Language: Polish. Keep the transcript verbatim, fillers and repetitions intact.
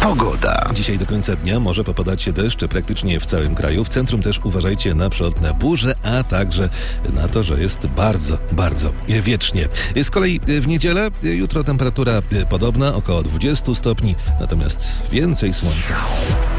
Pogoda. Dzisiaj do końca dnia może popadać deszcz praktycznie w całym kraju. W centrum też uważajcie na przelotne burze, a także na to, że jest bardzo, bardzo wiecznie. Z kolei w niedzielę jutro temperatura podobna, około dwadzieścia stopni, natomiast więcej słońca.